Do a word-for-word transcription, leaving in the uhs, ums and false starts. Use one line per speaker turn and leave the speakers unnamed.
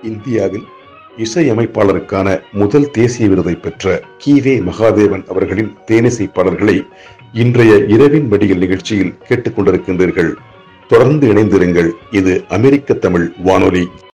இந்தியாவில் இசையமைப்பாளருக்கான முதல் தேசிய விருதை பெற்ற கி.வே. மகாதேவன் அவர்களின் தேனிசை பாடல்களை இன்றைய இரவின் மடியில் நிகழ்ச்சியில் கேட்டுக் கொண்டிருக்கின்றீர்கள். தொடர்ந்து இணைந்திருங்கள். இது அமெரிக்க தமிழ் வானொலி.